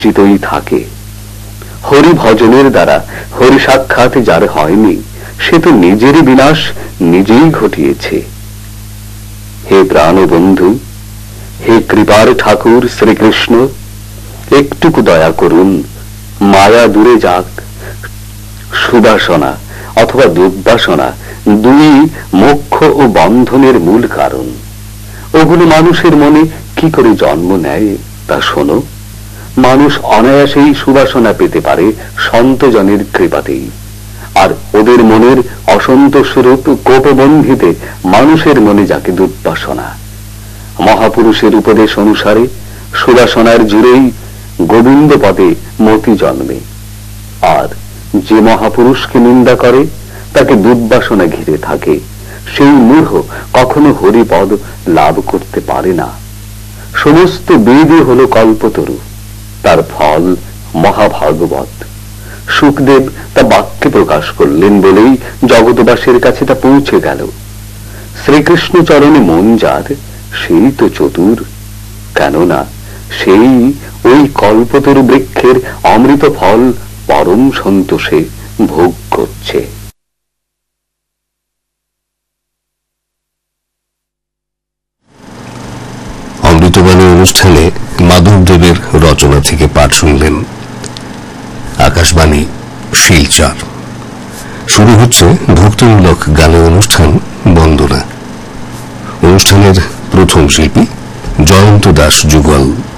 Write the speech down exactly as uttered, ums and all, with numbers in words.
চিতই থাকে। হরি ভজনের দ্বারা হরি সাক্ষাৎ যার হয়নি, সে তো নিজেরই বিনাশ নিজেই ঘটিয়েছে। হে প্রাণবন্ধু, হে কৃপার ঠাকুর শ্রীকৃষ্ণ, একটুকু দয়া করুন, মায়া দূরে যাক। সুবাসনা অথবা দুর্বাসনা দুই মোক্ষ ও বন্ধনের মূল কারণ। ওগুলো মানুষের মনে কি করে জন্ম নেয় তা শোনো। মানুষ অনায়াসেই সুবাসনা পেতে পারে সন্তজনের কৃপাতেই, আর ওদের মনের অসন্তোষরূপ কোপবন্ধিতে মানুষের মনে যাকে দুর্বাসনা। মহাপুরুষের উপদেশ অনুসারে সুবাসনার জুড়েই গোবিন্দ পদে মতি জন্মে, আর যে মহাপুরুষকে নিন্দা করে তাকে দুর্বাসনা ঘিরে থাকে, সেই মূঢ় কখনো হরিপদ লাভ করতে পারে না। সমস্ত বেদই হল কল্পতরু, তার ফল মহাভাগবত। সুখদেব তা বাক্যে প্রকাশ করলেন বলেই জগৎবাসীর কাছে তা পৌঁছে গেল। শ্রীকৃষ্ণ চরণে মন যার, সেই তো চতুর, কেননা সেই ওই কল্পতরু বৃক্ষের অমৃত ফল পরম সন্তোষে ভোগ করছে। অমৃতবাণী অনুষ্ঠানে মাধবদেবের রচনা থেকে পাঠ শুনলেন। আকাশবাণী শিলচর। শুরু হচ্ছে ভক্তিমূলক গানের অনুষ্ঠান বন্দনা। অনুষ্ঠানের প্রথম শিল্পী জয়ন্ত দাস যুগল।